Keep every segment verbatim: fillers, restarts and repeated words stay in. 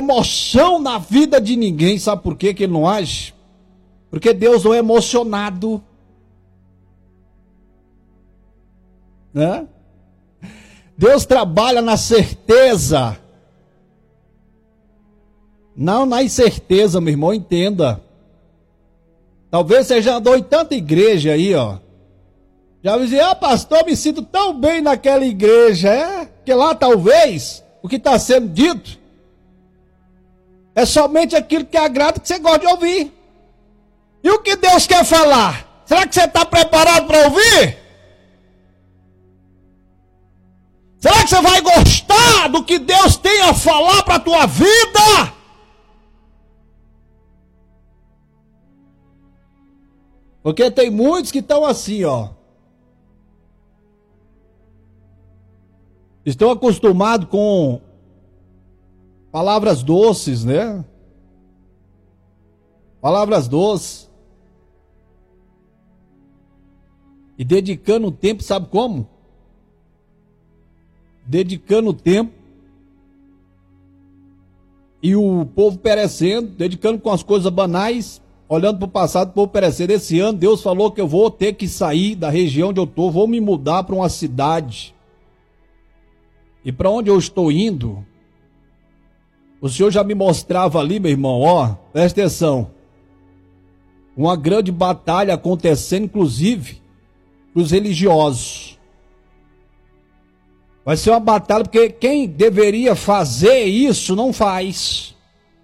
emoção na vida de ninguém. Sabe por quê que ele não age? Porque Deus não é emocionado, né? Deus trabalha na certeza, não na incerteza, meu irmão, entenda. Talvez você já andou em tanta igreja aí, ó. Já dizia, ah, pastor, me sinto tão bem naquela igreja, é? Que lá talvez o que está sendo dito é somente aquilo que agrada, que você gosta de ouvir. E o que Deus quer falar? Será que você está preparado para ouvir? Será que você vai gostar do que Deus tem a falar para a tua vida? Porque tem muitos que estão assim, ó. Estão acostumados com palavras doces, né? Palavras doces. E dedicando tempo, sabe como? Dedicando tempo. E o povo perecendo, dedicando com as coisas banais, olhando para o passado, o povo perecendo. Esse ano Deus falou que eu vou ter que sair da região onde eu estou, vou me mudar para uma cidade. E para onde eu estou indo, o Senhor já me mostrava ali, meu irmão, ó, presta atenção. Uma grande batalha acontecendo, inclusive, para os religiosos. Vai ser uma batalha, porque quem deveria fazer isso não faz.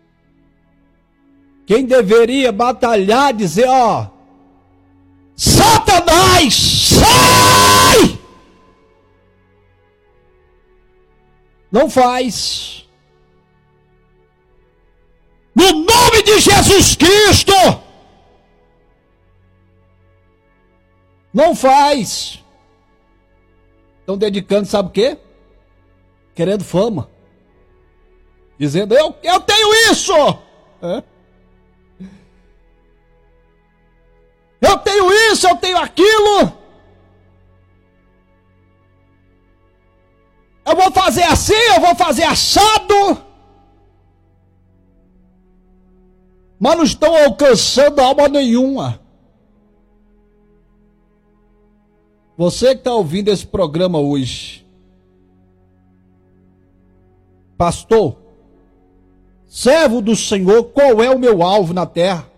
Quem deveria batalhar, dizer, ó, Satanás, sai! Não faz. No nome de Jesus Cristo. Não faz. Estão dedicando, sabe o quê? Querendo fama. Dizendo, eu, eu tenho isso. É? Eu tenho isso, eu tenho aquilo. Eu vou fazer assim, eu vou fazer assado. Mas não estão alcançando alma nenhuma. Você que está ouvindo esse programa hoje, pastor, servo do Senhor, qual é o meu alvo na terra?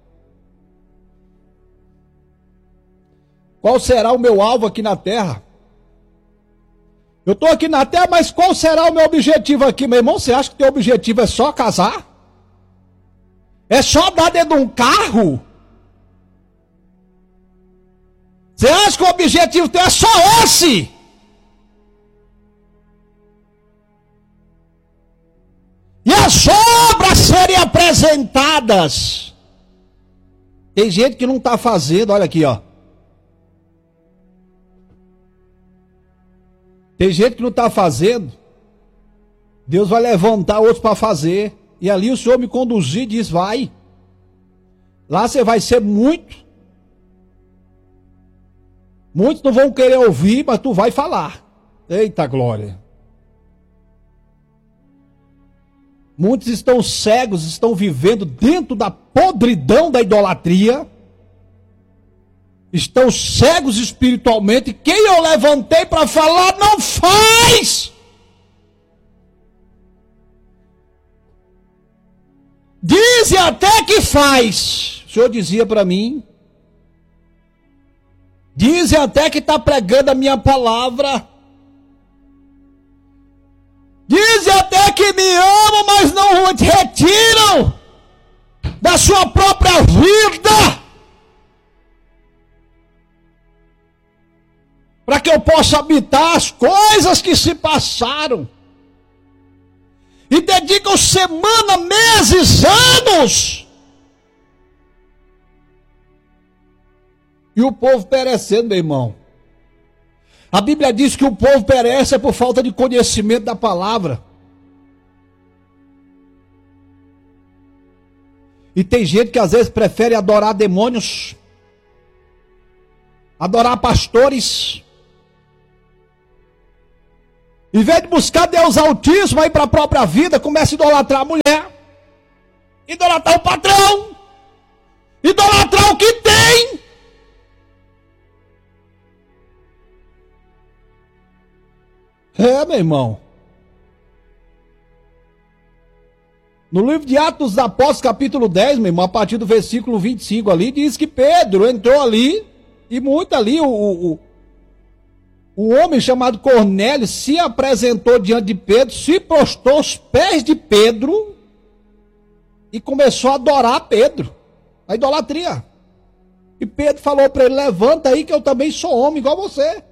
Qual será o meu alvo aqui na terra? Eu estou aqui na terra, mas qual será o meu objetivo aqui, meu irmão? Você acha que teu objetivo é só casar? É só dar dentro de um carro? Você acha que o objetivo teu é só esse? E as obras serem apresentadas. Tem gente que não está fazendo, olha aqui, ó. Tem gente que não está fazendo. Deus vai levantar outros para fazer. E ali o Senhor me conduzir e diz, vai. Lá você vai ser muito. Muitos não vão querer ouvir, mas tu vai falar. Eita glória. Muitos estão cegos, estão vivendo dentro da podridão da idolatria. Estão cegos espiritualmente. Quem eu levantei para falar não faz. Dizem até que faz. O Senhor dizia para mim. Dizem até que está pregando a minha palavra. Dizem até que me amam, mas não retiram da sua própria vida. Para que eu possa habitar as coisas que se passaram. E dedicam semana, meses, anos. E o povo perecendo, meu irmão. A Bíblia diz que o povo perece por falta de conhecimento da palavra. E tem gente que às vezes prefere adorar demônios, adorar pastores, Em vez de buscar Deus Altíssimo aí para a própria vida, começa a idolatrar a mulher, idolatrar o patrão, idolatrar o que tem. É, meu irmão. No livro de Atos dos Apóstolos, capítulo dez, meu irmão, a partir do versículo vinte e cinco ali, diz que Pedro entrou ali, e muito ali, o, o, o homem chamado Cornélio se apresentou diante de Pedro, se prostrou aos pés de Pedro, e começou a adorar Pedro, a idolatria. E Pedro falou para ele, levanta aí que eu também sou homem, igual você.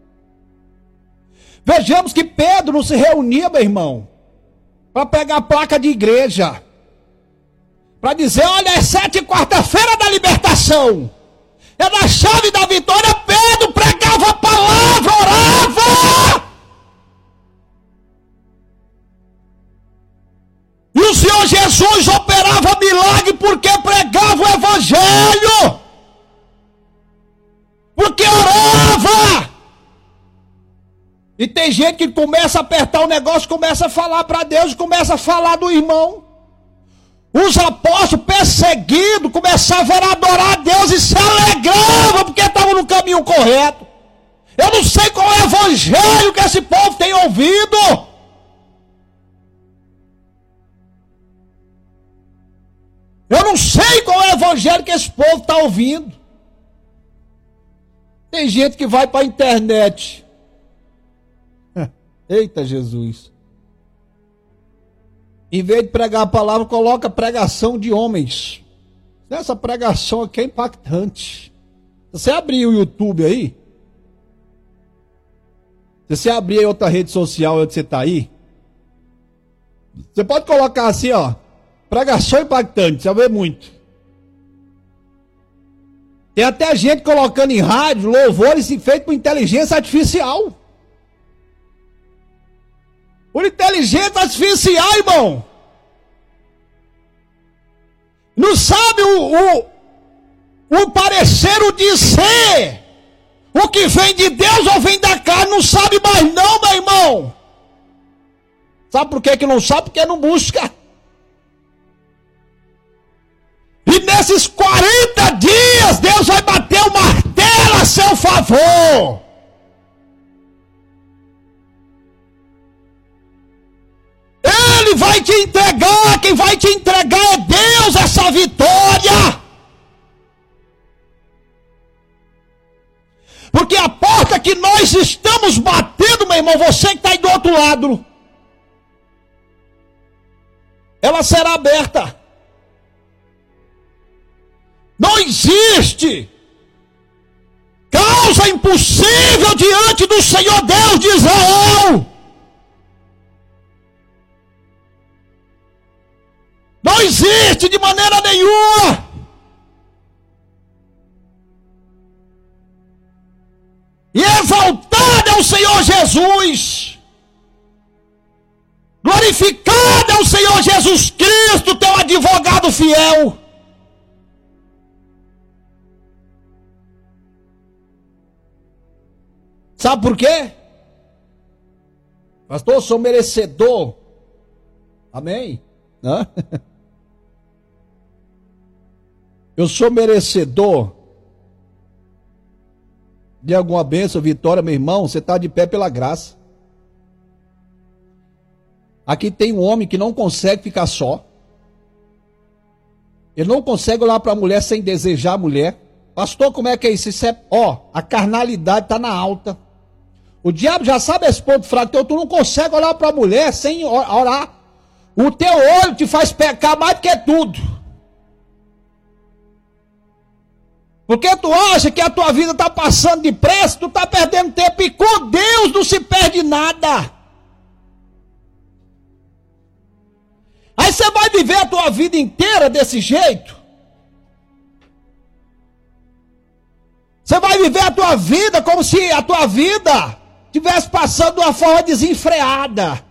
Vejamos que Pedro não se reunia, meu irmão, para pegar a placa de igreja, para dizer, olha, é sete quarta-feira da libertação, é da chave da vitória. Pedro pregava a palavra, orava, e o Senhor Jesus operava milagre porque pregava o evangelho, porque orava. E tem gente que começa a apertar o negócio, começa a falar para Deus, começa a falar do irmão. Os apóstolos perseguidos começavam a adorar a Deus e se alegravam porque estavam no caminho correto. Eu não sei qual é o evangelho que esse povo tem ouvido. Eu não sei qual é o evangelho que esse povo está ouvindo. Tem gente que vai para a internet. Eita Jesus. Em vez de pregar a palavra, coloca pregação de homens. Essa pregação aqui é impactante. Se você abrir o YouTube aí, se você abrir outra rede social onde você está aí, você pode colocar assim, ó, pregação impactante, você vai ver muito. Tem até gente colocando em rádio louvores feitos por inteligência artificial. Por inteligência artificial, irmão. Não sabe o, o, o parecer, o dizer, o que vem de Deus ou vem da carne, não sabe mais não, meu irmão. Sabe por que que não sabe? Porque não busca. E nesses quarenta dias, Deus vai bater o martelo a seu favor. Ele vai te entregar, quem vai te entregar é Deus, essa vitória. Porque a porta que nós estamos batendo, meu irmão, você que está aí do outro lado, ela será aberta. Não existe causa impossível diante do Senhor Deus de Israel. Não existe de maneira nenhuma. E exaltado é o Senhor Jesus. Glorificado é o Senhor Jesus Cristo, teu advogado fiel. Sabe por quê? Pastor, eu sou merecedor. Amém? Hã? Eu sou merecedor de alguma bênção, vitória, meu irmão. Você está de pé pela graça. Aqui tem um homem que não consegue ficar só. Ele não consegue olhar para a mulher sem desejar a mulher. Pastor, como é que é isso? Isso é, ó, a carnalidade está na alta. O diabo já sabe esse ponto fraco. Então tu não consegue olhar para a mulher sem orar. O teu olho te faz pecar mais do que tudo. Porque tu acha que a tua vida está passando depressa, tu está perdendo tempo. E com Deus não se perde nada. Aí você vai viver a tua vida inteira desse jeito? Você vai viver a tua vida como se a tua vida estivesse passando de uma forma desenfreada.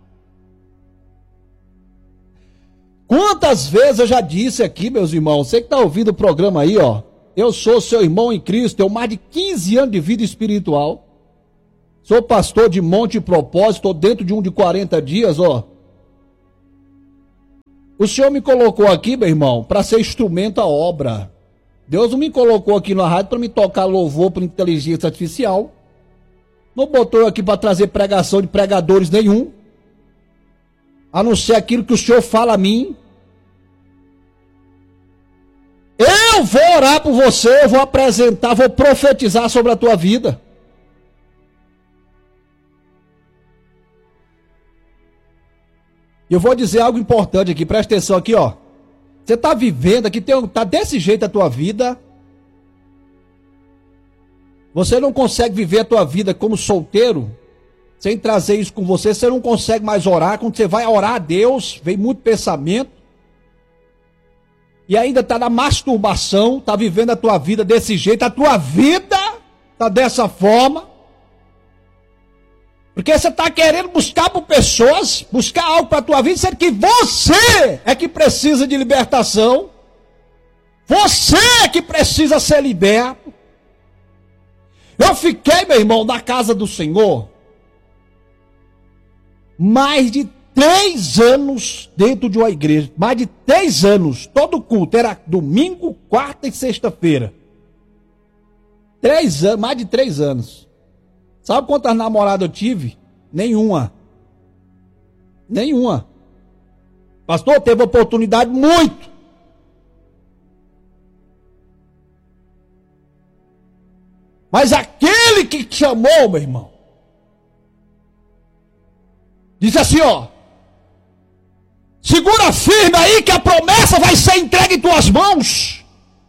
Quantas vezes eu já disse aqui, meus irmãos, você que está ouvindo o programa aí, ó, eu sou seu irmão em Cristo, tenho mais de quinze anos de vida espiritual. Sou pastor de Monte Propósito, estou dentro de um de quarenta dias, ó. O Senhor me colocou aqui, meu irmão, para ser instrumento à obra. Deus não me colocou aqui na rádio para me tocar louvor por inteligência artificial. Não botou eu aqui para trazer pregação de pregadores nenhum. A não ser aquilo que o Senhor fala a mim. Eu vou orar por você, eu vou apresentar, vou profetizar sobre a tua vida. E eu vou dizer algo importante aqui, presta atenção aqui, ó. Você está vivendo aqui, está desse jeito a tua vida. Você não consegue viver a tua vida como solteiro, sem trazer isso com você. Você não consegue mais orar. Quando você vai orar a Deus, vem muito pensamento. E ainda está na masturbação, está vivendo a tua vida desse jeito. A tua vida está dessa forma. Porque você está querendo buscar por pessoas, buscar algo para a tua vida, sendo que você é que precisa de libertação. Você é que precisa ser liberto. Eu fiquei, meu irmão, na casa do Senhor mais de três anos dentro de uma igreja. Mais de três anos. Todo culto era domingo, quarta e sexta-feira. Três anos, mais de três anos. Sabe quantas namoradas eu tive? Nenhuma. Nenhuma. Pastor, teve oportunidade muito. Mas aquele que te chamou, meu irmão, disse assim, ó, segura firme aí que a promessa vai ser entregue em tuas mãos.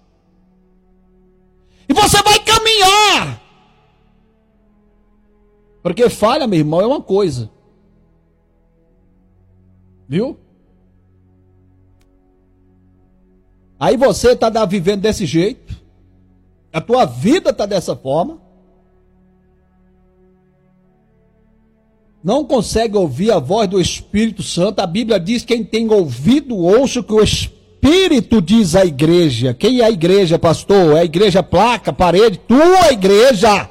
E você vai caminhar. Porque falha, meu irmão, é uma coisa. Viu? Aí você está vivendo desse jeito. A tua vida está dessa forma. Não consegue ouvir a voz do Espírito Santo. A Bíblia diz: quem tem ouvido, ouça o que o Espírito diz à igreja. Quem é a igreja, pastor? É a igreja placa, parede? Tua igreja.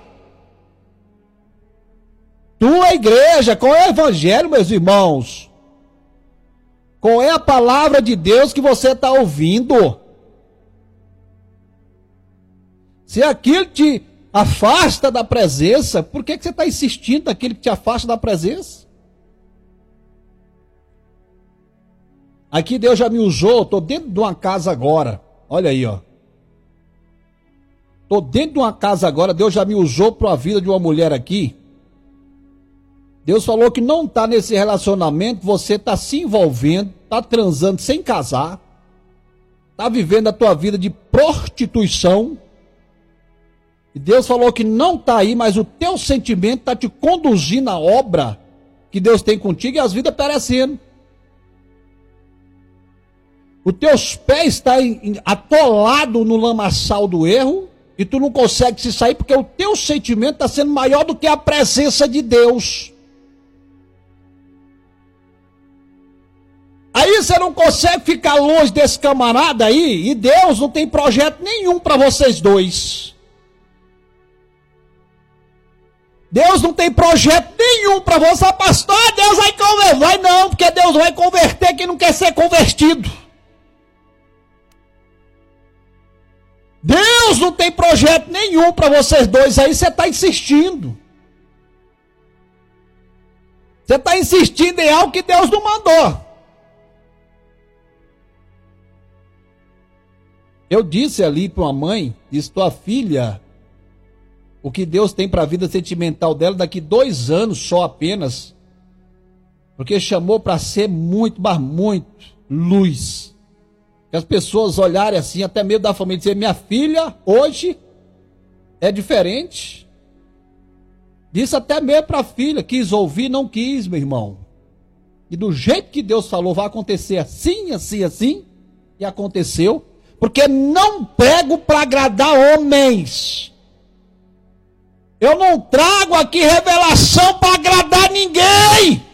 Tua igreja. Qual é o evangelho, meus irmãos? Qual é a palavra de Deus que você está ouvindo? Se aquilo te afasta da presença, por que, que você está insistindo naquilo que te afasta da presença? Aqui Deus já me usou, estou dentro de uma casa agora. Olha aí, ó. Estou dentro de uma casa agora, Deus já me usou para a vida de uma mulher aqui. Deus falou que não está nesse relacionamento, você está se envolvendo, está transando sem casar, está vivendo a tua vida de prostituição. E Deus falou que não está aí, mas o teu sentimento está te conduzindo à obra que Deus tem contigo e as vidas perecendo. Os teus pés estão atolados no lamaçal do erro e tu não consegue se sair porque o teu sentimento está sendo maior do que a presença de Deus. Aí você não consegue ficar longe desse camarada aí e Deus não tem projeto nenhum para vocês dois. Deus não tem projeto nenhum para você, pastor. Deus vai converter. Vai não, porque Deus vai converter quem não quer ser convertido. Deus não tem projeto nenhum para vocês dois aí, você está insistindo. Você está insistindo em algo que Deus não mandou. Eu disse ali para uma mãe, disse, tua filha, o que Deus tem para a vida sentimental dela daqui dois anos só apenas, porque chamou para ser muito, mas muito luz. Que as pessoas olharem assim, até medo da família, dizer, minha filha hoje é diferente. Disse até mesmo para a filha, quis ouvir, não quis, meu irmão. E do jeito que Deus falou, vai acontecer assim, assim, assim, e aconteceu. Porque não prego para agradar homens. Eu não trago aqui revelação para agradar ninguém.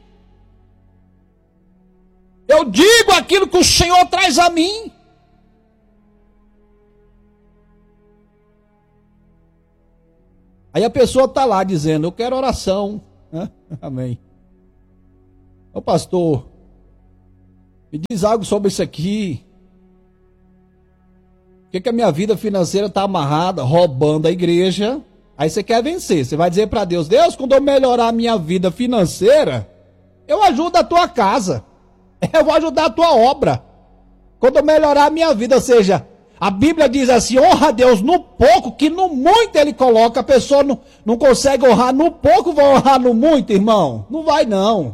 Eu digo aquilo que o Senhor traz a mim. Aí a pessoa está lá dizendo, eu quero oração. Né? Amém. Ô pastor, me diz algo sobre isso aqui. Por que, que a minha vida financeira está amarrada, roubando a igreja? Aí você quer vencer. Você vai dizer para Deus, Deus, quando eu melhorar a minha vida financeira, eu ajudo a tua casa. Eu vou ajudar a tua obra. Quando eu melhorar a minha vida, ou seja, a Bíblia diz assim, honra a Deus no pouco, que no muito ele coloca. A pessoa não, não consegue honrar no pouco, vai honrar no muito, irmão? Não vai não.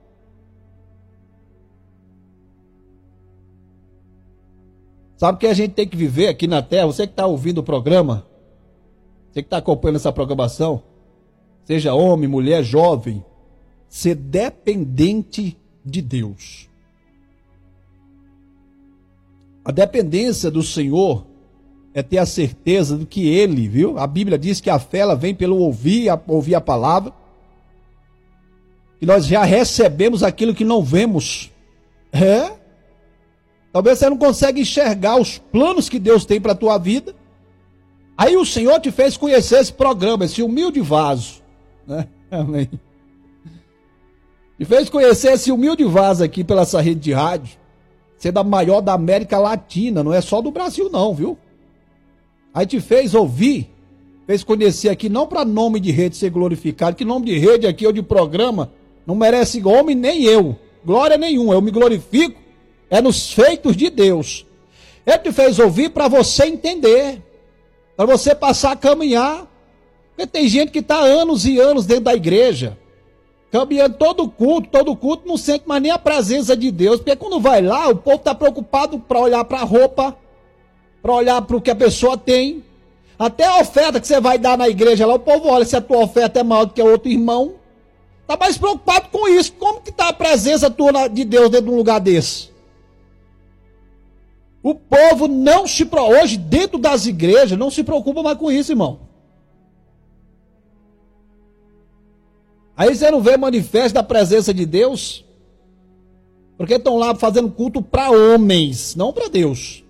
Sabe o que a gente tem que viver aqui na terra? Você que está ouvindo o programa, você que está acompanhando essa programação, seja homem, mulher, jovem, ser dependente de Deus. A dependência do Senhor é ter a certeza do que Ele, viu? A Bíblia diz que a fé ela vem pelo ouvir a, ouvir a palavra, que nós já recebemos aquilo que não vemos. É? Talvez você não consiga enxergar os planos que Deus tem para a tua vida. Aí o Senhor te fez conhecer esse programa, esse humilde vaso. Né? Amém. Te fez conhecer esse humilde vaso aqui pela essa rede de rádio. Ser da maior da América Latina, não é só do Brasil não, viu? Aí te fez ouvir, fez conhecer aqui, não para nome de rede ser glorificado, que nome de rede aqui ou de programa não merece homem nem eu, glória nenhuma, eu me glorifico, é nos feitos de Deus. Ele te fez ouvir para você entender, para você passar a caminhar, porque tem gente que está anos e anos dentro da igreja, caminhando todo culto, todo culto, não sente mais nem a presença de Deus, porque quando vai lá, o povo está preocupado para olhar para a roupa, para olhar para o que a pessoa tem, até a oferta que você vai dar na igreja lá, o povo olha se a tua oferta é maior do que o outro irmão, está mais preocupado com isso. Como que está a presença tua de Deus dentro de um lugar desse? O povo não se, hoje dentro das igrejas, não se preocupa mais com isso, irmão. Aí você não vê manifesto da presença de Deus, porque estão lá fazendo culto para homens, não para Deus.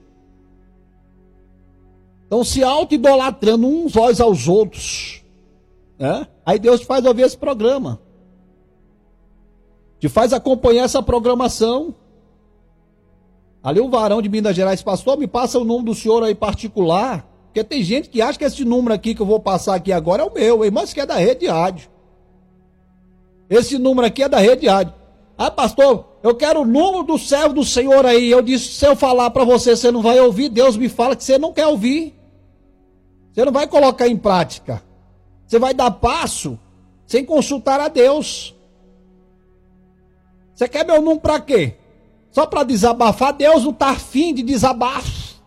Estão se auto-idolatrando uns olhos aos outros. Né? Aí Deus te faz ouvir esse programa. Te faz acompanhar essa programação. Ali o varão de Minas Gerais, pastor, me passa o número do senhor aí particular, porque tem gente que acha que esse número aqui que eu vou passar aqui agora é o meu, irmão, isso que é da rede de rádio. Esse número aqui é da rede de rádio. Ah, pastor, eu quero o número do servo do Senhor aí. Eu disse, se eu falar para você, você não vai ouvir. Deus me fala que você não quer ouvir. Você não vai colocar em prática. Você vai dar passo sem consultar a Deus. Você quer meu número para quê? Só para desabafar? Deus não está afim de desabafo.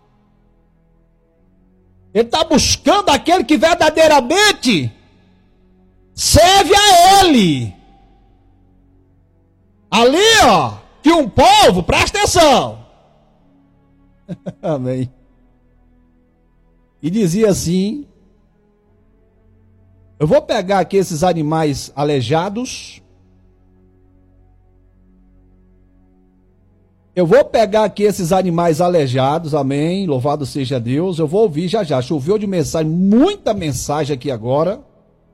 Ele está buscando aquele que verdadeiramente serve a Ele. Ali, ó, que um povo, presta atenção. Amém. E dizia assim, eu vou pegar aqui esses animais aleijados, eu vou pegar aqui esses animais aleijados, amém, louvado seja Deus, eu vou ouvir já já, choveu de mensagem, muita mensagem aqui agora,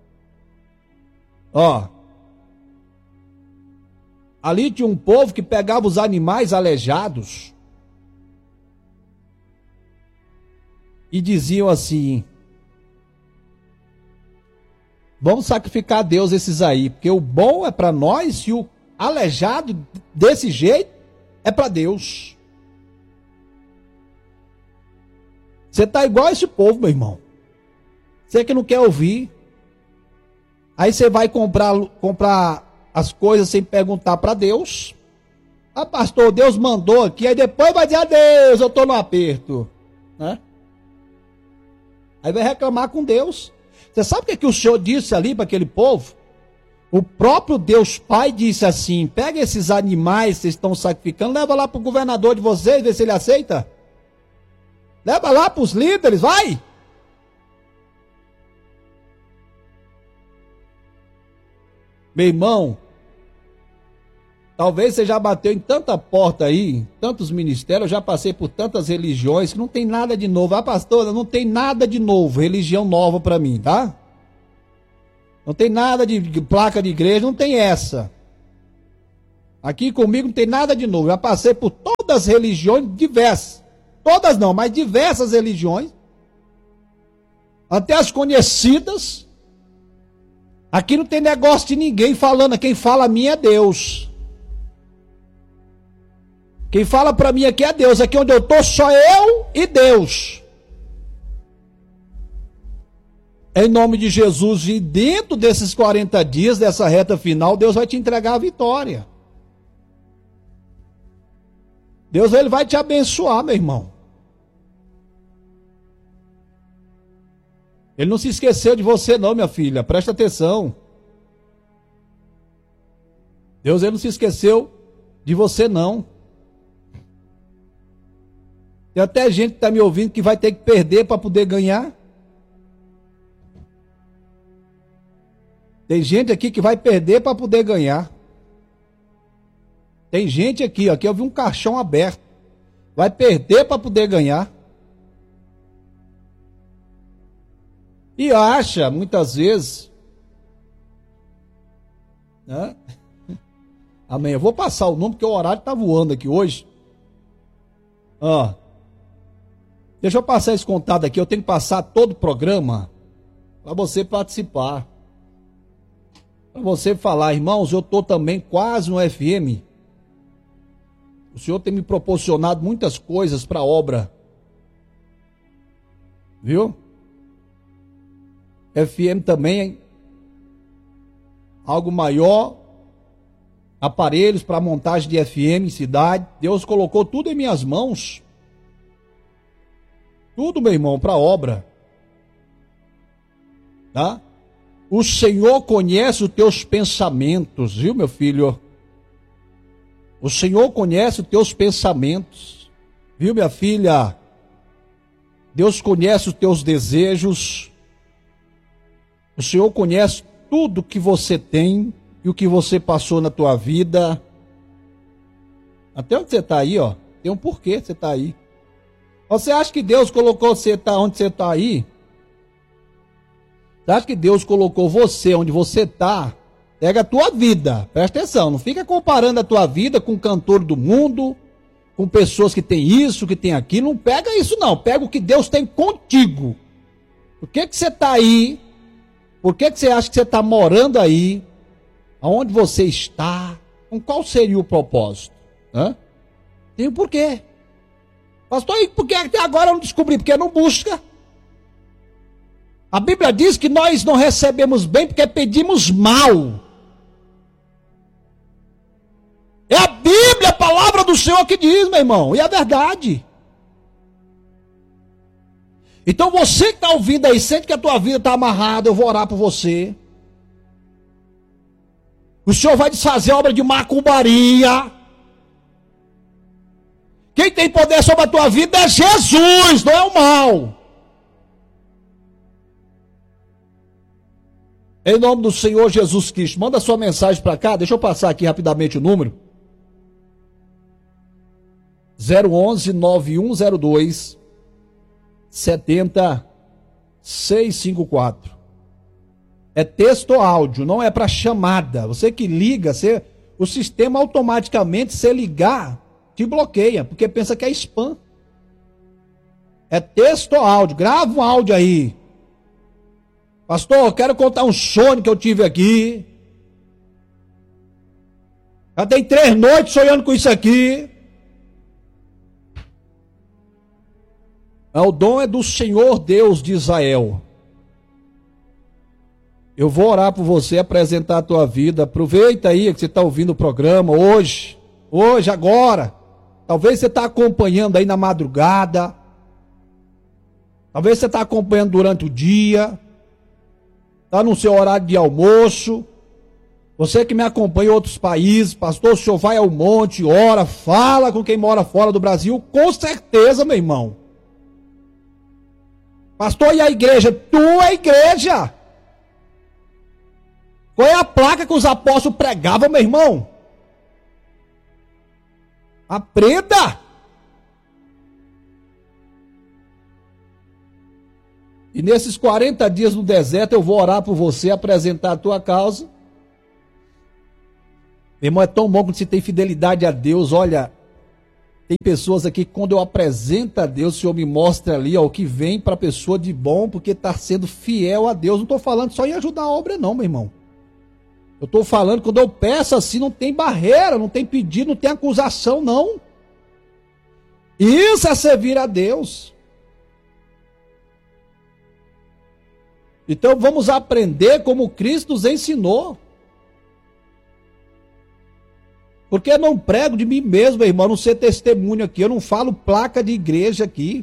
ó, ali tinha um povo que pegava os animais aleijados e diziam assim, vamos sacrificar a Deus esses aí, porque o bom é para nós e o aleijado desse jeito é para Deus. Você está igual a esse povo, meu irmão. Você que não quer ouvir. Aí você vai comprar, comprar as coisas sem perguntar para Deus. Ah, pastor, Deus mandou aqui. Aí depois vai dizer, ah, Deus, eu estou no aperto. Né? Aí vai reclamar com Deus. Você sabe o que, é que o Senhor disse ali para aquele povo? O próprio Deus Pai disse assim, pega esses animais que vocês estão sacrificando, leva lá para o governador de vocês, vê se ele aceita. Leva lá para os líderes, vai. Meu irmão, talvez você já bateu em tanta porta aí, tantos ministérios, eu já passei por tantas religiões que não tem nada de novo. Ah, pastora, não tem nada de novo, religião nova para mim, tá? Não tem nada de, de placa de igreja, não tem essa. Aqui comigo não tem nada de novo. Já passei por todas as religiões diversas. Todas não, mas diversas religiões. Até as conhecidas. Aqui não tem negócio de ninguém falando. Quem fala a mim é Deus. Quem fala para mim aqui é Deus. Aqui onde eu estou, só eu e Deus. Em nome de Jesus, e dentro desses quarenta dias, dessa reta final, Deus vai te entregar a vitória. Deus, ele vai te abençoar, meu irmão. Ele não se esqueceu de você não, minha filha. Presta atenção. Deus, ele não se esqueceu de você não. Tem até gente que está me ouvindo que vai ter que perder para poder ganhar. Tem gente aqui que vai perder para poder ganhar. Tem gente aqui, ó, aqui eu vi um caixão aberto. Vai perder para poder ganhar. E acha, muitas vezes, né? Amém. Eu vou passar o número, porque o horário está voando aqui hoje. Ó. Deixa eu passar esse contato aqui. Eu tenho que passar todo o programa para você participar. Para você falar, irmãos, eu estou também quase no F M. O Senhor tem me proporcionado muitas coisas para a obra. Viu? F M também, algo maior, aparelhos para montagem de F M em cidade. Deus colocou tudo em minhas mãos. Tudo, meu irmão, para a obra. Tá? O Senhor conhece os teus pensamentos, viu, meu filho? O Senhor conhece os teus pensamentos, viu, minha filha? Deus conhece os teus desejos. O Senhor conhece tudo que você tem e o que você passou na tua vida. Até onde você está aí, ó, tem um porquê você está aí. Você acha que Deus colocou você tá onde você está aí? Você acha que Deus colocou você onde você está? Pega a tua vida, presta atenção, não fica comparando a tua vida com cantor do mundo, com pessoas que tem isso, que tem aquilo, não pega isso não, pega o que Deus tem contigo. Por que que você está aí? Por que que você acha que você está morando aí? Aonde você está? Com qual seria o propósito? Hã? Tem um porquê. Pastor, e por que até agora eu não descobri? Porque não busca. A Bíblia diz que nós não recebemos bem porque pedimos mal. É a Bíblia, a palavra do Senhor que diz, meu irmão. E é verdade. Então você que está ouvindo aí, sente que a tua vida está amarrada, eu vou orar por você. O Senhor vai desfazer a obra de macumbaria. Quem tem poder sobre a tua vida é Jesus, não é o mal. Em nome do Senhor Jesus Cristo, manda sua mensagem para cá, deixa eu passar aqui rapidamente o número. zero onze, nove um zero dois, sete zero seis cinco quatro. É texto ou áudio, não é para chamada. Você que liga, você, o sistema automaticamente, se ligar, te bloqueia, porque pensa que é spam. É texto ou áudio, grava um áudio aí. Pastor, eu quero contar um sonho que eu tive aqui. Já tem três noites sonhando com isso aqui. O dom é do Senhor Deus de Israel. Eu vou orar por você, apresentar a tua vida. Aproveita aí que você está ouvindo o programa hoje. Hoje, agora. Talvez você está acompanhando aí na madrugada. Talvez você está acompanhando durante o dia. Está no seu horário de almoço. Você que me acompanha em outros países. Pastor, o senhor vai ao monte, ora, fala com quem mora fora do Brasil. Com certeza, meu irmão. Pastor, e a igreja? Tu é a igreja. Qual é a placa que os apóstolos pregavam, meu irmão? Aprenda. E nesses quarenta dias no deserto eu vou orar por você, apresentar a tua causa. Meu irmão, é tão bom quando você tem fidelidade a Deus. Olha, tem pessoas aqui que quando eu apresento a Deus, o Senhor me mostra ali ó, o que vem para a pessoa de bom, porque está sendo fiel a Deus. Não estou falando só em ajudar a obra não, meu irmão. Eu estou falando, quando eu peço assim, não tem barreira, não tem pedido, não tem acusação, não. Isso é servir a Deus. Então vamos aprender como Cristo nos ensinou. Porque eu não prego de mim mesmo, meu irmão, não ser testemunho aqui. Eu não falo placa de igreja aqui.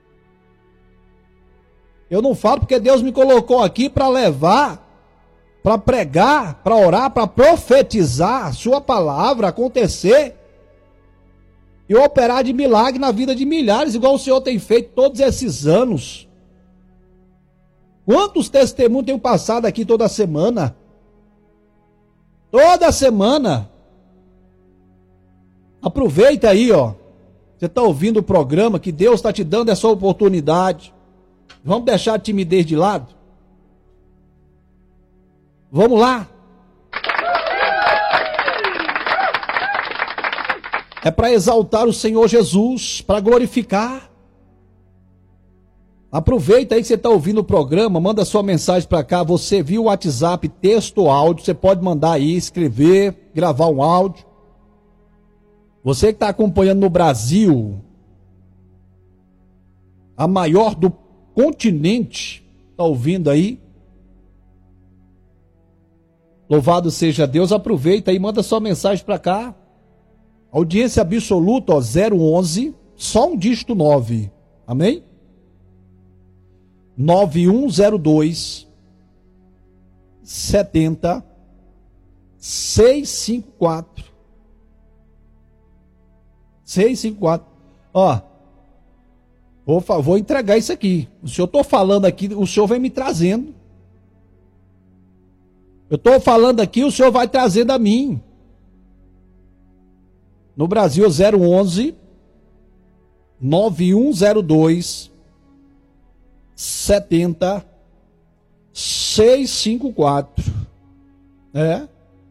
Eu não falo porque Deus me colocou aqui para levar, para pregar, para orar, para profetizar a sua palavra acontecer e operar de milagre na vida de milhares, igual o Senhor tem feito todos esses anos. Quantos testemunhos tenho passado aqui toda semana? Toda semana. Aproveita aí, ó. Você está ouvindo o programa, que Deus está te dando essa oportunidade. Vamos deixar a timidez de lado? Vamos lá. É para exaltar o Senhor Jesus, para glorificar. Aproveita aí que você está ouvindo o programa, manda sua mensagem para cá. Você viu o WhatsApp, texto ou áudio, você pode mandar aí, escrever, gravar um áudio. Você que está acompanhando no Brasil, a maior do continente, está ouvindo aí? Louvado seja Deus, aproveita aí, manda sua mensagem para cá. Audiência absoluta, ó, zero onze, só um dígito nove, amém? nove um zero dois, setenta, seiscentos e cinquenta e quatro. seiscentos e cinquenta e quatro. Ó, vou, vou entregar isso aqui. O senhor estou falando aqui, o senhor vem me trazendo. Eu estou falando aqui, o senhor vai trazendo a mim. No Brasil, zero onze, nove um zero dois, setenta, seiscentos e cinquenta e quatro. É.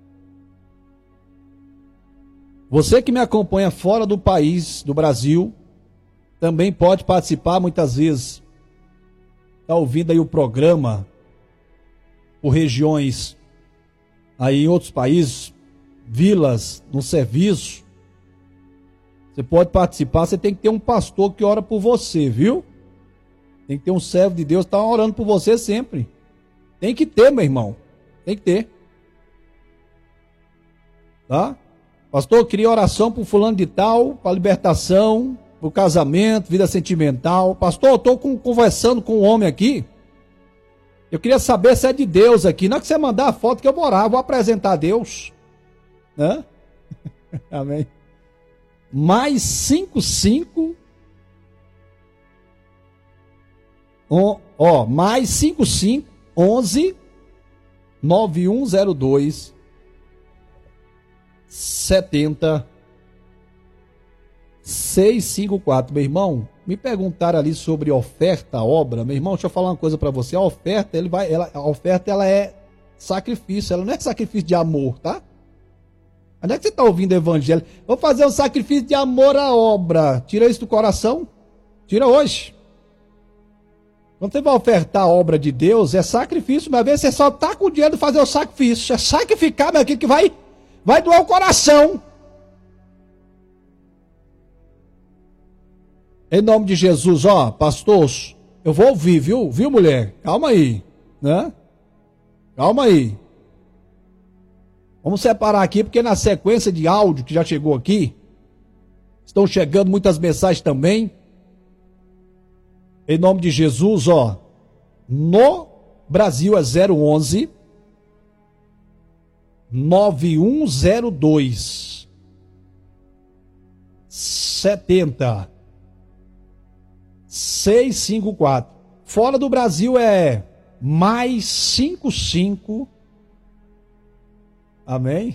Você que me acompanha fora do país, do Brasil, também pode participar muitas vezes. Está ouvindo aí o programa por regiões aí em outros países, vilas, no serviço. Você pode participar, você tem que ter um pastor que ora por você, viu? Tem que ter um servo de Deus que está orando por você sempre. Tem que ter, meu irmão. Tem que ter. Tá? Pastor, eu queria oração por fulano de tal, para libertação, para casamento, vida sentimental. Pastor, eu estou conversando com um homem aqui. Eu queria saber se é de Deus aqui. Não é que você mandar a foto que eu vou orar, eu vou apresentar a Deus. Né? Amém. Mais cinco cinco. Ó, ó, mais cinco cinco, onze, nove um zero dois, setenta, seiscentos e cinquenta e quatro. Meu irmão, me perguntaram ali sobre oferta, obra. Meu irmão, deixa eu falar uma coisa para você. A oferta, ele vai, ela, a oferta, ela é sacrifício. Ela não é sacrifício de amor, tá? Onde é que você está ouvindo o evangelho? Vou fazer um sacrifício de amor à obra. Tira isso do coração. Tira hoje. Quando você vai ofertar a obra de Deus, é sacrifício. Mas às vezes você só está com o dinheiro de fazer o sacrifício. É sacrificar, meu, aquilo que vai, vai doer o coração. Em nome de Jesus, ó, pastor, eu vou ouvir, viu? Viu, mulher? Calma aí, né? Calma aí. Vamos separar aqui, porque na sequência de áudio que já chegou aqui, estão chegando muitas mensagens também. Em nome de Jesus, ó, no Brasil é zero onze, nove um zero dois, setenta, seiscentos e cinquenta e quatro. Fora do Brasil é mais cinquenta e cinco. Amém?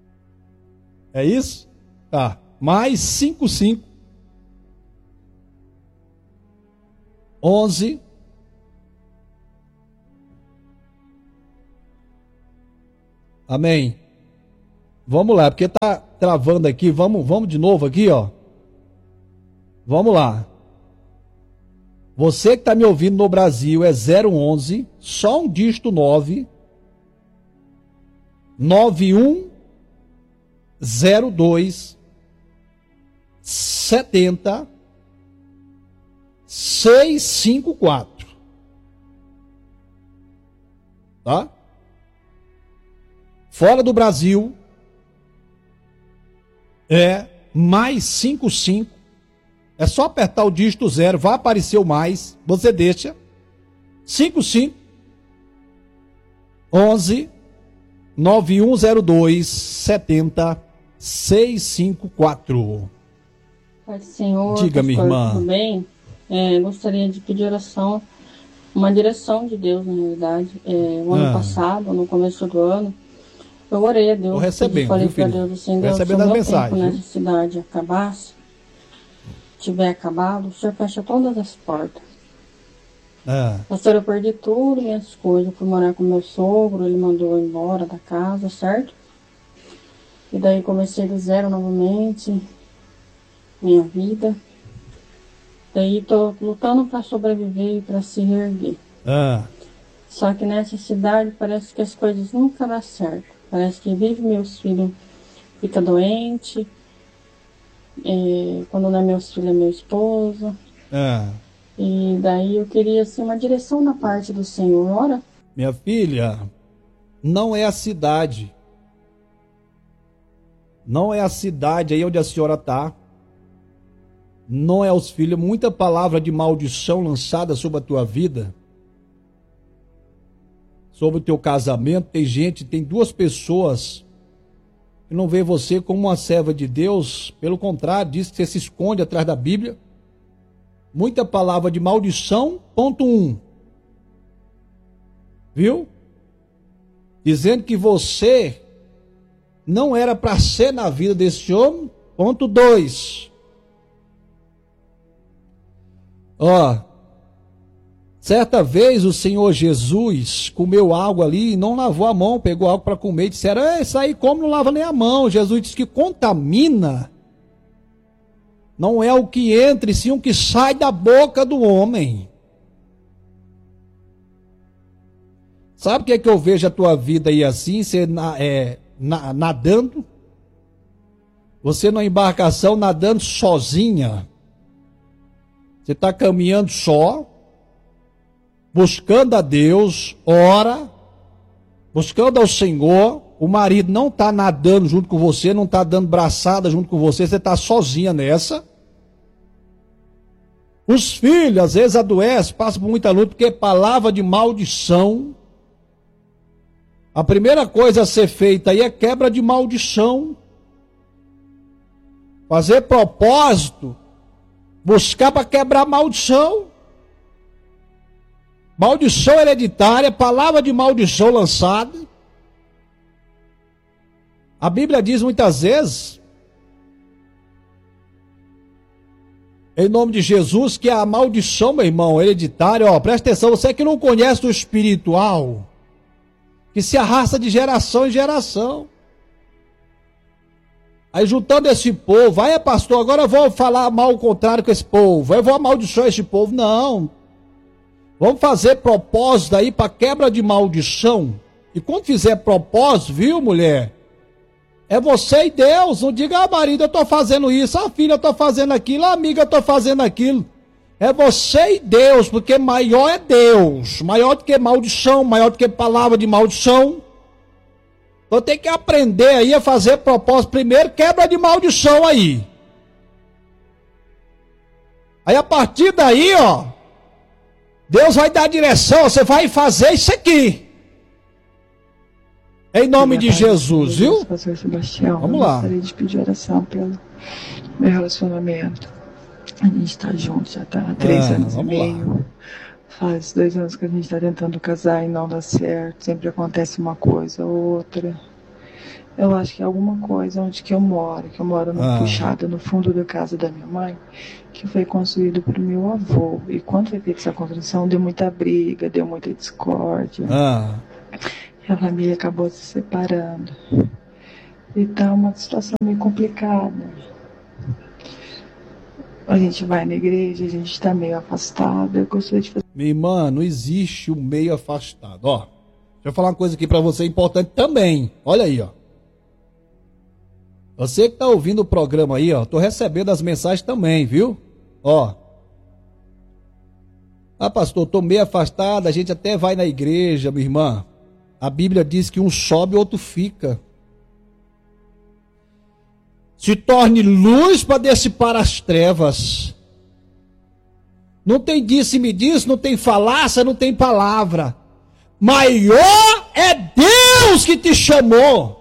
É isso? Tá. Mais cinquenta e cinco, onze, amém. Vamos lá, porque tá travando aqui. Vamos, vamos de novo aqui, ó. Vamos lá. Você que está me ouvindo no Brasil é zero onze, só um dígito nove, nove um zero dois, setenta, seiscentos e cinquenta e quatro. Tá? Fora do Brasil é mais cinquenta e cinco. É só apertar o dígito zero, vai aparecer o mais, você deixa cinquenta e cinco, onze, nove um zero dois, setenta, seiscentos e cinquenta e quatro. Pai do Senhor, diga, minha irmã. Tudo bem? É, gostaria de pedir oração, uma direção de Deus, na realidade. É, o ano ah. passado, no começo do ano, eu orei a Deus. Tô recebendo, falei viu, filho? Deus, assim, Deus, recebendo as mensagens. Se nessa cidade acabasse, tiver acabado, o Senhor fecha todas as portas. Ah. Pastor, eu perdi tudo, minhas coisas. Eu fui morar com meu sogro, ele mandou eu embora da casa, certo? E daí comecei do zero novamente, minha vida. Daí tô lutando para sobreviver e para se reerguer. Ah. Só que nessa cidade parece que as coisas nunca dão certo. Parece que vive meus filhos, fica doente. É, quando não é meus filhos, é meu esposo. Ah. E daí eu queria assim, uma direção na parte do Senhor. Ora. Minha filha, não é a cidade. Não é a cidade aí onde a senhora está. Não é os filhos. Muita palavra de maldição lançada sobre a tua vida. Sobre o teu casamento. Tem gente, tem duas pessoas que não vê você como uma serva de Deus. Pelo contrário, diz que você se esconde atrás da Bíblia. Muita palavra de maldição, ponto um. Viu? Dizendo que você não era para ser na vida desse homem, ponto dois. Ó, certa vez o Senhor Jesus comeu algo ali e não lavou a mão, pegou algo para comer e disseram, é, isso aí como não lava nem a mão. Jesus disse que contamina. Não é o que entra, e sim o que sai da boca do homem. Sabe o que é que eu vejo a tua vida aí assim, você é, na, nadando? Você numa embarcação nadando sozinha. Você está caminhando só, buscando a Deus, ora, buscando ao Senhor. O marido não está nadando junto com você, não está dando braçada junto com você, você está sozinha nessa. Os filhos, às vezes, adoecem, passam por muita luta, porque palavra de maldição. A primeira coisa a ser feita aí é quebra de maldição. Fazer propósito, buscar para quebrar maldição. Maldição hereditária, palavra de maldição lançada. A Bíblia diz muitas vezes, em nome de Jesus, que a maldição, meu irmão, hereditária, ó, presta atenção, você que não conhece o espiritual, que se arrasta de geração em geração. Aí juntando esse povo, vai, é pastor, agora eu vou falar mal o contrário com esse povo, eu vou amaldiçoar esse povo. Não. Vamos fazer propósito aí para quebra de maldição. E quando fizer propósito, viu, mulher? É você e Deus. Não diga, ah, marido, eu estou fazendo isso, ah, filha, eu estou fazendo aquilo, ah, amiga, eu estou fazendo aquilo. É você e Deus, porque maior é Deus. Maior do que maldição, maior do que palavra de maldição. Então tem que aprender aí a fazer propósito. Primeiro, quebra de maldição aí. Aí a partir daí, ó, Deus vai dar a direção, você vai fazer isso aqui. Em nome de Jesus, viu? Pastor Sebastião, vamos eu lá. Gostaria de pedir oração pelo meu relacionamento. A gente está junto, já está há três ah, anos e meio. Lá. Faz dois anos que a gente está tentando casar e não dá certo. Sempre acontece uma coisa ou outra. Eu acho que é alguma coisa onde que eu moro, que eu moro no Ah. puxado, no fundo da casa da minha mãe, que foi construído por meu avô. E quando foi feita essa construção, deu muita briga, deu muita discórdia. Ah. E a família acabou se separando. E tá uma situação meio complicada. A gente vai na igreja, a gente tá meio afastado. Eu gostaria de fazer. Minha irmã, não existe o meio afastado. Ó, deixa eu falar uma coisa aqui pra você importante também. Olha aí, ó. Você que tá ouvindo o programa aí, ó, tô recebendo as mensagens também, viu? Ó. Ah, pastor, tô meio afastado, a gente até vai na igreja, minha irmã. A Bíblia diz que um sobe e o outro fica. Se torne luz para dissipar as trevas. Não tem disse-me diz, não tem falácia, não tem palavra. Maior é Deus que te chamou.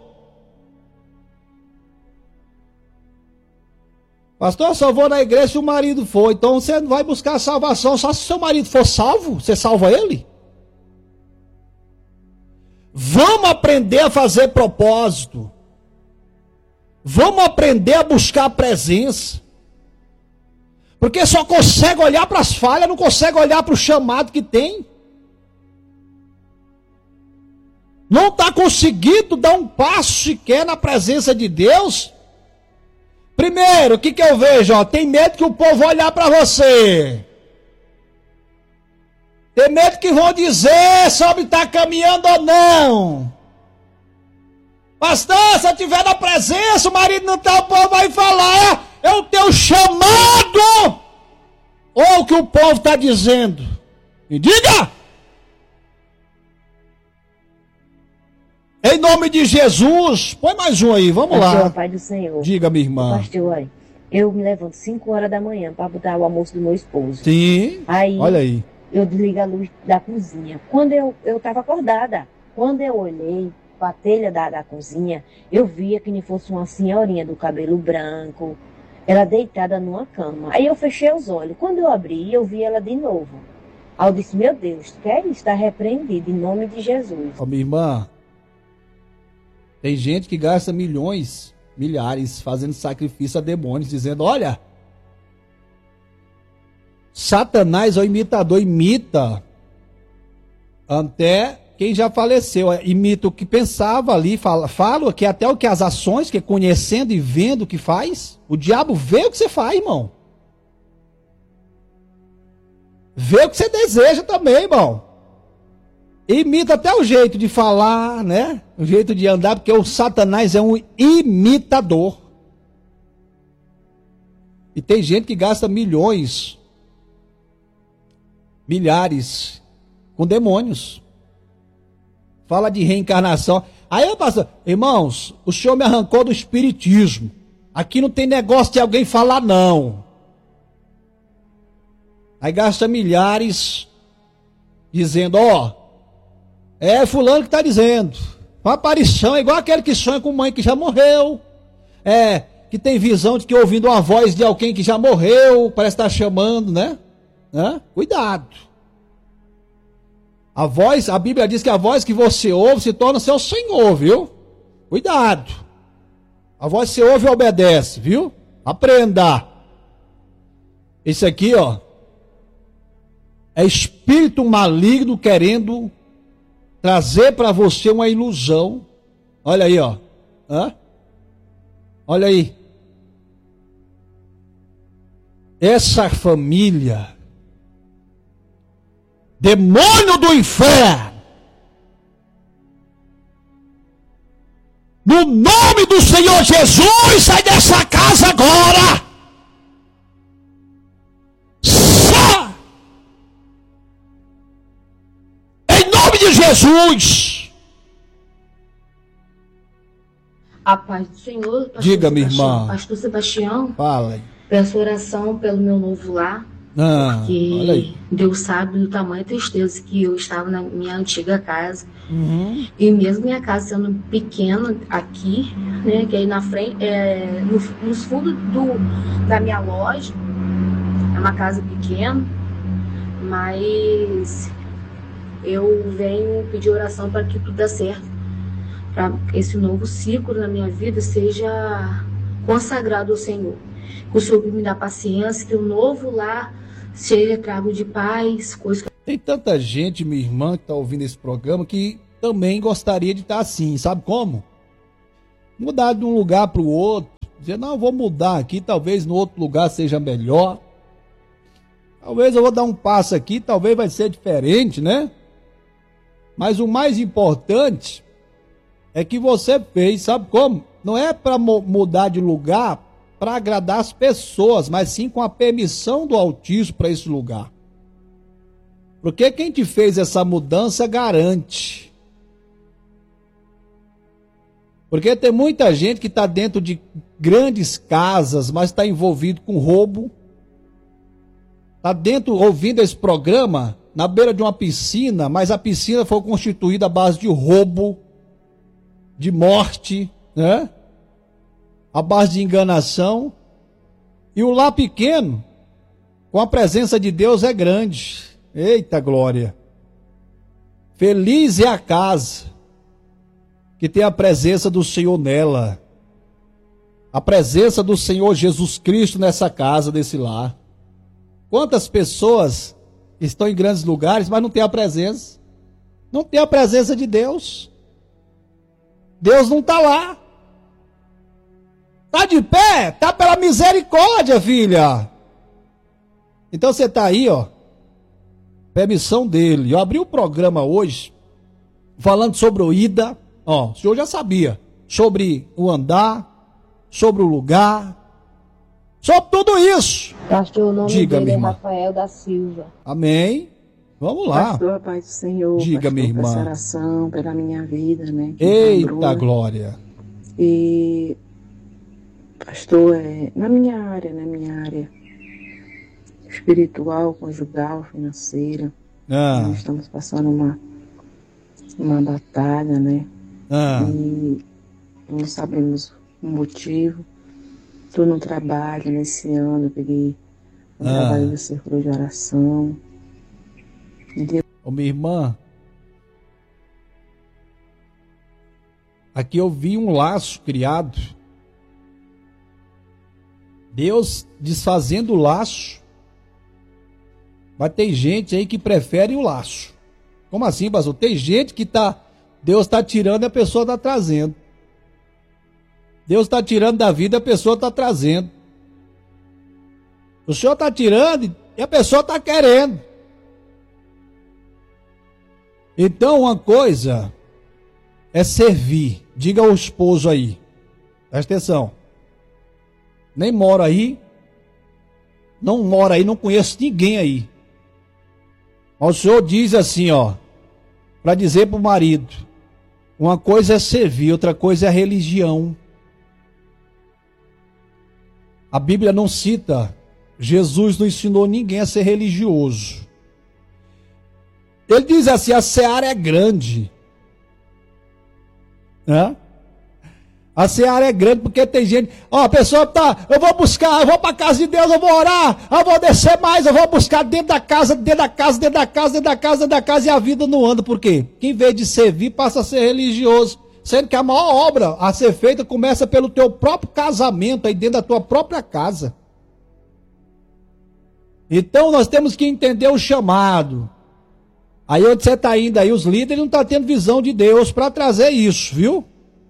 Pastor, eu só vou na igreja se o marido for. Então você não vai buscar salvação só se seu marido for salvo. Você salva ele? Vamos aprender a fazer propósito. Vamos aprender a buscar a presença. Porque só consegue olhar para as falhas, não consegue olhar para o chamado que tem. Não está conseguindo dar um passo sequer na presença de Deus. Primeiro, o que, que eu vejo? Ó, tem medo que o povo olhar para você. Tem medo que vão dizer sobre estar caminhando ou não. Pastor, se eu estiver na presença, o marido não está, o povo vai falar, é, é o teu chamado. Ou o que o povo está dizendo. Me diga. Em nome de Jesus, põe mais um aí, vamos Pastor, lá. Pai do Senhor. Diga, minha irmã. Pastor, olha, eu me levanto cinco horas da manhã para botar o almoço do meu esposo. Sim, Aí, olha aí. eu desligo a luz da cozinha. Quando eu eu estava acordada, quando eu olhei para a telha da, da cozinha, eu via que nem fosse uma senhorinha do cabelo branco, ela deitada numa cama. Aí eu fechei os olhos. Quando eu abri, eu vi ela de novo. Aí eu disse, meu Deus, quer estar repreendido em nome de Jesus. Ó, minha irmã, tem gente que gasta milhões, milhares, fazendo sacrifício a demônios, dizendo, olha, Satanás, o imitador, imita até quem já faleceu, imita o que pensava ali, fala, fala que até o que as ações, que conhecendo e vendo o que faz, o diabo vê o que você faz, irmão. Vê o que você deseja também, irmão. Imita até o jeito de falar, né? O jeito de andar, porque o Satanás é um imitador. E tem gente que gasta milhões, milhares, com demônios. Fala de reencarnação. Aí eu passo, irmãos, o senhor me arrancou do espiritismo. Aqui não tem negócio de alguém falar não. Aí gasta milhares, dizendo, ó, oh, é fulano que está dizendo. Uma aparição é igual aquele que sonha com mãe que já morreu. É, que tem visão de que ouvindo uma voz de alguém que já morreu, parece estar chamando, né? Né? Cuidado. A voz, a Bíblia diz que a voz que você ouve se torna seu Senhor, viu? Cuidado. A voz que você ouve e obedece, viu? Aprenda. Esse aqui, ó, é espírito maligno querendo trazer para você uma ilusão. Olha aí, ó. Hã? Olha aí. Essa família, demônio do inferno, no nome do Senhor Jesus, sai dessa casa agora. Sai! Em nome de Jesus. A paz do Senhor, pastor Diga, minha Sebastião, irmã. Pastor Sebastião, Fala aí. peço oração pelo meu novo lar, Ah, olha aí. que Deus sabe do tamanho da tristeza que eu estava na minha antiga casa. Uhum. E mesmo minha casa sendo pequena aqui, né, que aí na frente, é, no, nos fundos do, da minha loja, é uma casa pequena, mas eu venho pedir oração para que tudo dê certo, para esse novo ciclo na minha vida seja consagrado ao Senhor. Que o Senhor me dá paciência, que o novo lar seja trago de paz, coisa que... Tem tanta gente, minha irmã, que está ouvindo esse programa, que também gostaria de estar assim, sabe como? Mudar de um lugar para o outro, dizer, não, vou mudar aqui, talvez no outro lugar seja melhor. Talvez eu vou dar um passo aqui, talvez vai ser diferente, né? Mas o mais importante é que você fez, sabe como? Não é para mudar de lugar para agradar as pessoas, mas sim com a permissão do Altíssimo para esse lugar. Porque quem te fez essa mudança garante. Porque tem muita gente que está dentro de grandes casas, mas está envolvido com roubo. Está dentro, ouvindo esse programa, na beira de uma piscina, mas a piscina foi constituída à base de roubo, de morte, né? À base de enganação. E o lar pequeno, com a presença de Deus, é grande. Eita glória! Feliz é a casa que tem a presença do Senhor nela. A presença do Senhor Jesus Cristo nessa casa, desse lar. Quantas pessoas estão em grandes lugares, mas não tem a presença? Não tem a presença de Deus. Deus não está lá. Está de pé? Está pela misericórdia, filha. Então você está aí, ó. Permissão dele. Eu abri o programa hoje falando sobre o ida. Ó, o senhor já sabia. Sobre o andar, sobre o lugar, sobre tudo isso. Pastor, o nome Diga, dele minha é irmã. Rafael da Silva. Amém. Vamos lá. Pastor, a paz do Senhor. Diga, pastor, minha irmã. Peço oração pela minha vida, né? que Eita lembrou, glória. E, pastor, é, na minha área, na minha área espiritual, conjugal, financeira, Ah, nós estamos passando uma, uma batalha, né? ah, E não sabemos o motivo. Estou no trabalho nesse ano, eu peguei um Ah. trabalho do círculo de oração. E Deus ô minha irmã. Aqui eu vi um laço criado. Deus desfazendo o laço. Mas tem gente aí que prefere o laço. Como assim, pastor? Tem gente que tá, Deus está tirando e a pessoa está trazendo. Deus está tirando da vida e a pessoa está trazendo. O Senhor está tirando e a pessoa está querendo. Então uma coisa é servir. Diga ao esposo aí. Presta atenção. Nem mora aí. Não mora aí, não conheço ninguém aí. Mas o Senhor diz assim, ó, para dizer para o marido, uma coisa é servir, outra coisa é a religião. A Bíblia não cita, Jesus não ensinou ninguém a ser religioso. Ele diz assim, a seara é grande. Né? A seara é grande porque tem gente, ó, a pessoa tá, eu vou buscar, eu vou para a casa de Deus, eu vou orar, eu vou descer mais, eu vou buscar dentro da casa, dentro da casa, dentro da casa, dentro da casa, dentro da casa, e a vida não anda. Por quê? Que em vez de servir, passa a ser religioso. Sendo que a maior obra a ser feita começa pelo teu próprio casamento, aí dentro da tua própria casa. Então nós temos que entender o chamado. Aí onde você está indo aí, os líderes não estão tendo visão de Deus para trazer isso, viu?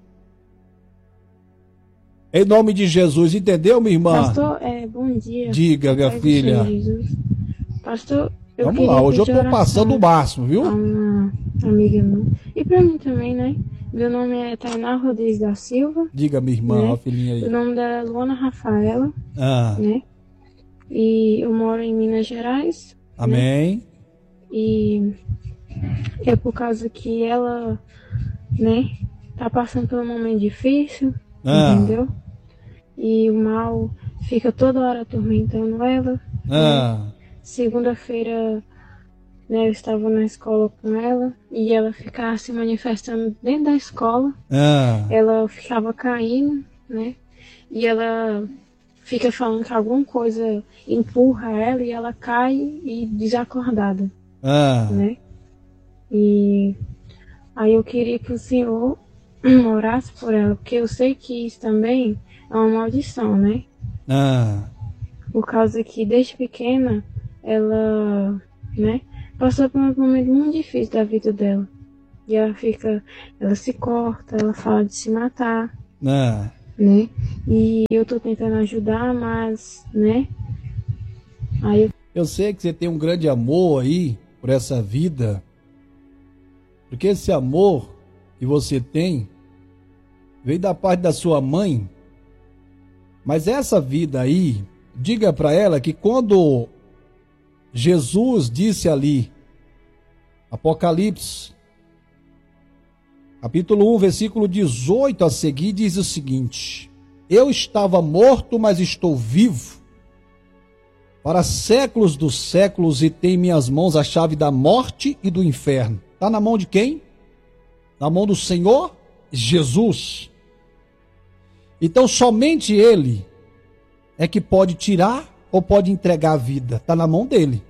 Em nome de Jesus, entendeu, minha irmã? Pastor, é, bom dia. Diga, minha Pai do filha. Senhor Jesus. Pastor, eu Vamos queria lá, hoje eu pedir estou passando o oração máximo, a viu? uma amiga minha. E pra mim também, né? Meu nome é Tainá Rodrigues da Silva. Diga, minha irmã, Né? ó, filhinha O aí. nome dela é Luana Rafaela, Ah, né? E eu moro em Minas Gerais. amém. E é por causa que ela, né, tá passando por um momento difícil, Ah. entendeu? E o mal fica toda hora atormentando ela. Ah, Segunda-feira, né, eu estava na escola com ela e ela ficava se manifestando dentro da escola. ah, Ela ficava caindo, né? E ela fica falando que alguma coisa empurra ela e ela cai e desacordada, ah. né? E aí eu queria que o senhor orasse por ela, porque eu sei que isso também é uma maldição, né? Ah. Por causa que desde pequena ela, né, passou por um momento muito difícil da vida dela. E ela fica, ela se corta, ela fala de se matar, Ah. né? E eu tô tentando ajudar, mas, né? Aí eu... eu sei que você tem um grande amor aí por essa vida, porque esse amor que você tem veio da parte da sua mãe, mas essa vida aí, diga para ela que quando Jesus disse ali, Apocalipse, capítulo um, versículo dezoito a seguir, diz o seguinte: eu estava morto, mas estou vivo para séculos dos séculos, e tem em minhas mãos a chave da morte e do inferno. Está na mão de quem? Na mão do Senhor Jesus. Então somente Ele é que pode tirar ou pode entregar a vida. Está na mão dele.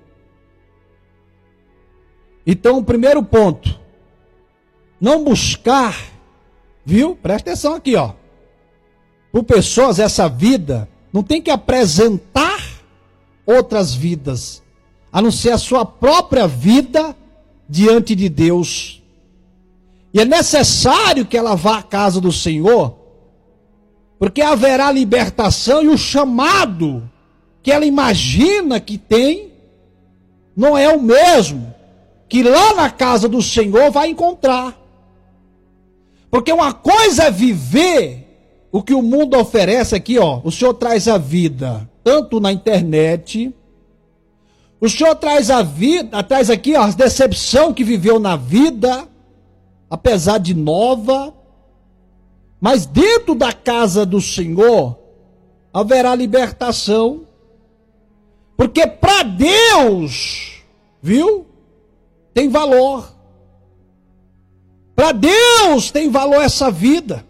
Então o primeiro ponto, não buscar, viu? Presta atenção aqui, ó. Por pessoas, essa vida não tem que apresentar outras vidas, a não ser a sua própria vida diante de Deus. E é necessário que ela vá à casa do Senhor, porque haverá libertação, e o chamado que ela imagina que tem não é o mesmo que lá na casa do Senhor vai encontrar. Porque uma coisa é viver o que o mundo oferece aqui, ó. O Senhor traz a vida, tanto na internet. O Senhor traz a vida, traz aqui, ó, a decepção que viveu na vida, apesar de nova. Mas dentro da casa do Senhor haverá libertação. Porque para Deus, viu? Tem valor. Para Deus tem valor essa vida.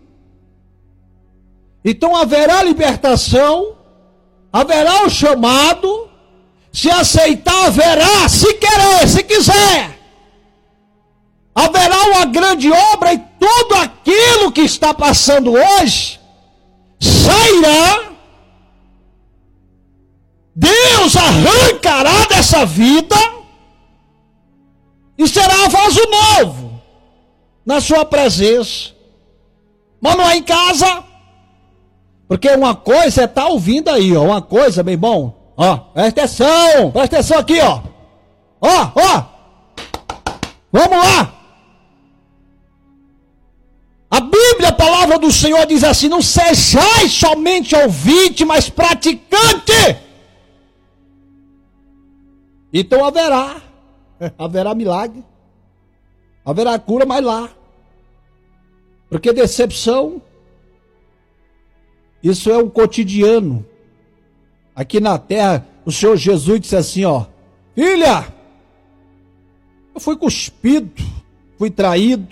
Então haverá libertação, haverá o chamado, se aceitar haverá, se querer, se quiser. Haverá uma grande obra, e tudo aquilo que está passando hoje sairá. Deus arrancará dessa vida e será um vaso novo na sua presença. Mas não é em casa. Porque uma coisa é estar ouvindo aí, ó. Uma coisa, meu irmão. Ó, presta atenção. Presta atenção aqui, ó. Ó, ó. Vamos lá. A Bíblia, a palavra do Senhor diz assim: não sejais somente ouvinte, mas praticante. Então haverá. Haverá milagre. Haverá cura, mas lá. Porque decepção, isso é um cotidiano. Aqui na terra, o Senhor Jesus disse assim, ó: filha, eu fui cuspido, fui traído.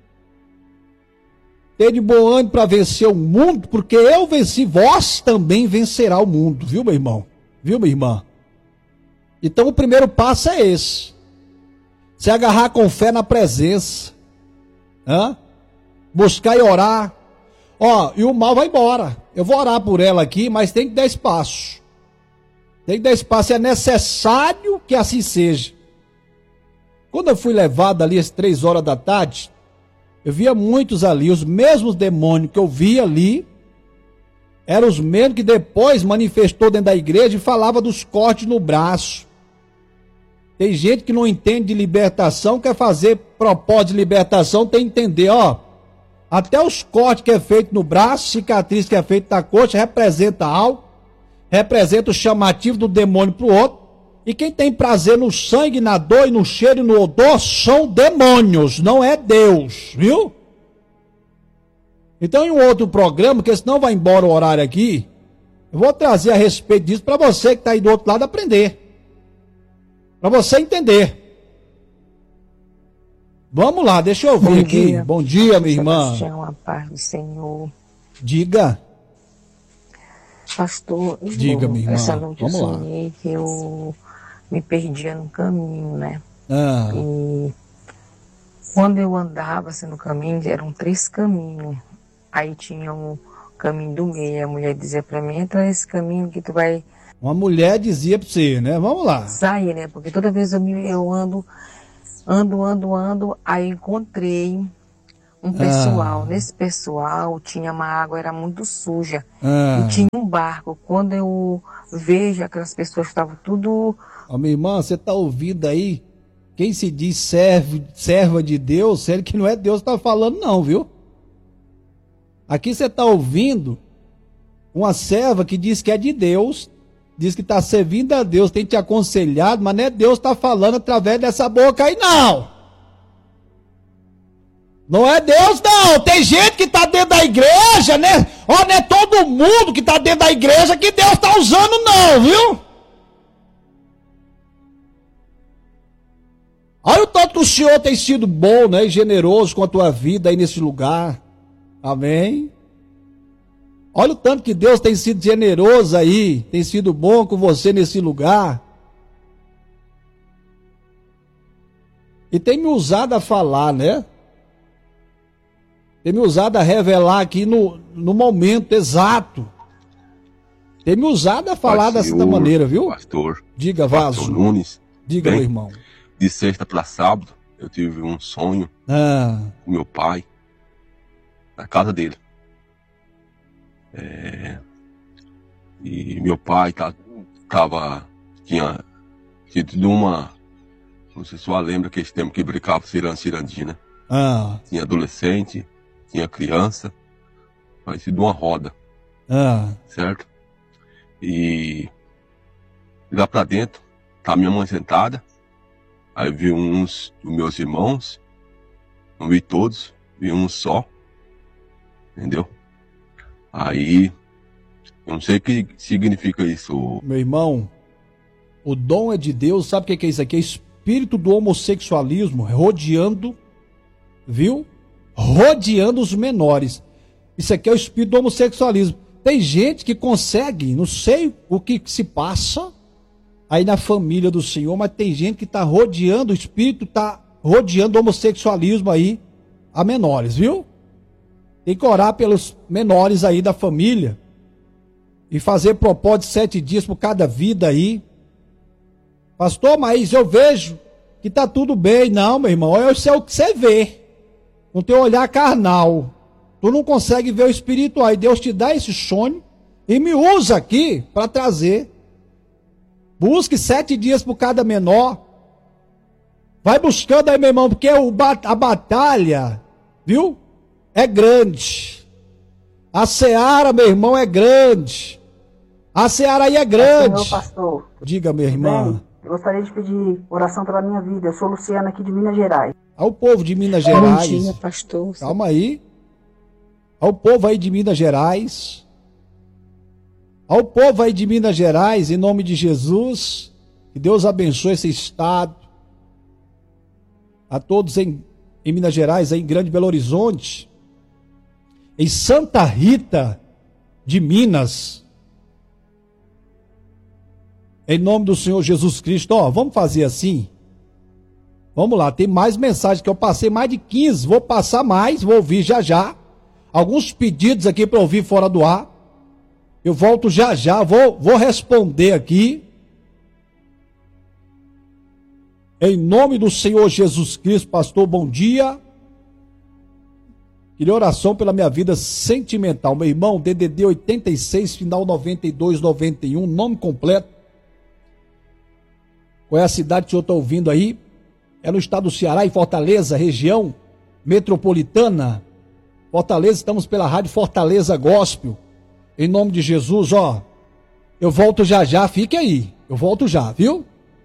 Tenha de bom ânimo para vencer o mundo, porque eu venci, vós também vencerá o mundo. Viu, meu irmão? Viu, minha irmã? Então o primeiro passo é esse. Se agarrar com fé na presença. Hã? Buscar e orar. Ó, e o mal vai embora. Eu vou orar por ela aqui, mas tem que dar espaço. Tem que dar espaço. É necessário que assim seja. Quando eu fui levado ali às três horas da tarde, eu via muitos ali, os mesmos demônios que eu via ali, eram os mesmos que depois manifestou dentro da igreja e falava dos cortes no braço. Tem gente que não entende de libertação, quer fazer propósito de libertação, tem que entender, ó. Até os cortes que é feito no braço, cicatriz que é feito na coxa, representa algo, representa o chamativo do demônio para o outro. E quem tem prazer no sangue, na dor e no cheiro e no odor são demônios, não é Deus, viu? Então em um outro programa, que senão vai embora o horário aqui, eu vou trazer a respeito disso para você que está aí do outro lado aprender. Para você entender. Vamos lá, deixa eu ver aqui. Dia. Bom dia, minha irmã. Sebastião, a paz do Senhor. Diga. Pastor, Diga, eu, minha irmã. essa noite Vamos eu lá. sonhei que eu me perdia no caminho, né? Ah. E Quando eu andava assim, no caminho, eram três caminhos. Aí tinha um caminho do meio. A mulher dizia pra mim, entra nesse caminho que tu vai... Uma mulher dizia pra você, né? Vamos lá. Sair, né? Porque toda vez eu, me, eu ando, ando, ando, ando, aí encontrei um pessoal. Ah. Nesse pessoal tinha uma água, era muito suja. Ah. E tinha um barco. Quando eu vejo aquelas pessoas estavam tudo... Ó, minha irmã, você tá ouvindo aí? Quem se diz servo, serva de Deus, sério que não é Deus que tá falando não, viu? Aqui você tá ouvindo uma serva que diz que é de Deus, diz que tá servindo a Deus, tem te aconselhado, mas não é Deus que tá falando através dessa boca aí não. Não é Deus não, tem gente que tá dentro da igreja, né? Ó, não é todo mundo que tá dentro da igreja que Deus tá usando não, viu? Olha o tanto que o Senhor tem sido bom, né, e generoso com a tua vida aí nesse lugar. Amém? Olha o tanto que Deus tem sido generoso aí, tem sido bom com você nesse lugar. E tem me usado a falar, né? Tem me usado a revelar aqui no, no momento exato. Tem me usado a falar dessa Senhor, maneira, viu? Pastor. Diga, Vaso. Pastor Nunes. Diga, bem, meu irmão. De sexta para sábado, eu tive um sonho ah. com meu pai, na casa dele. É, e meu pai tá, tava, tinha tido uma, não sei se você lembra que esse tempo que brincava ciranda, cirandina. Ah. Tinha adolescente, tinha criança, parecido uma roda. Ah. Certo? E lá pra dentro, tá minha mãe sentada. Aí vi uns dos meus irmãos, não vi todos, vi um só, entendeu? Aí, eu não sei o que significa isso. Meu irmão, o dom é de Deus, sabe o que é isso aqui? É espírito do homossexualismo rodeando, viu? Rodeando os menores. Isso aqui é o espírito do homossexualismo. Tem gente que consegue, não sei o que se passa aí na família do Senhor, mas tem gente que está rodeando, o espírito está rodeando o homossexualismo aí a menores, viu? Tem que orar pelos menores aí da família e fazer propósito de sete dias por cada vida aí. Pastor, mas eu vejo que está tudo bem. Não, meu irmão, isso é o que você vê. Com teu olhar carnal. Tu não consegue ver o espiritual. E Deus te dá esse sonho e me usa aqui para trazer. Busque sete dias por cada menor. Vai buscando aí, meu irmão, porque o, a batalha, viu? É grande. A seara, meu irmão, é grande. A seara aí é grande. Senhor pastor. Diga, minha irmã. Bem, eu gostaria de pedir oração pela minha vida. Eu sou Luciana aqui de Minas Gerais. Ao povo de Minas Gerais. Bom dia, pastor. Calma aí. Ao povo aí de Minas Gerais. Ao povo aí de Minas Gerais, em nome de Jesus, que Deus abençoe esse estado. A todos em, em Minas Gerais, aí em Grande Belo Horizonte, em Santa Rita de Minas. Em nome do Senhor Jesus Cristo, ó, vamos fazer assim. Vamos lá, tem mais mensagens que eu passei, mais de quinze, vou passar mais, vou ouvir já já. Alguns pedidos aqui para ouvir fora do ar. Eu volto já já, vou, vou responder aqui. Em nome do Senhor Jesus Cristo, pastor, bom dia. Queria oração pela minha vida sentimental. Meu irmão, D D D oitenta e seis, final noventa e dois, noventa e um, nome completo. Qual é a cidade que o senhor está ouvindo aí? É no estado do Ceará, em Fortaleza, região metropolitana. Fortaleza, estamos pela rádio Fortaleza Gospel. Em nome de Jesus, ó, eu volto já já, fique aí, eu volto já, viu?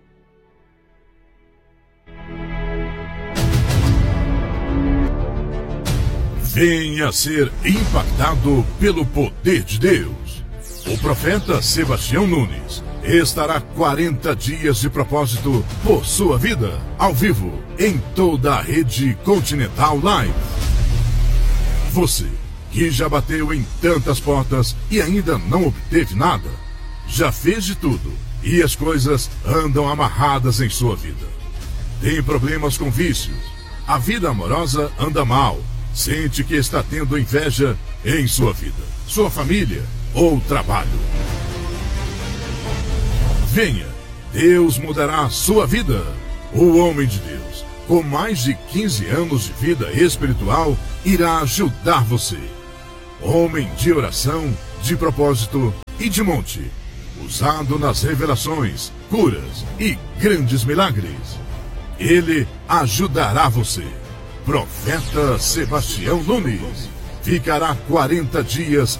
Venha ser impactado pelo poder de Deus. O profeta Sebastião Nunes estará quarenta dias de propósito por sua vida, ao vivo, em toda a rede Continental Live. Você que já bateu em tantas portas e ainda não obteve nada, já fez de tudo e as coisas andam amarradas em sua vida. Tem problemas com vícios, A vida amorosa anda mal. Sente que está tendo inveja em sua vida, sua família ou trabalho. Venha, Deus mudará a sua vida. O homem de Deus, com mais de quinze anos de vida espiritual, irá ajudar você. Homem de oração, de propósito e de monte, usado nas revelações, curas e grandes milagres. Ele ajudará você. Profeta Sebastião Nunes ficará quarenta dias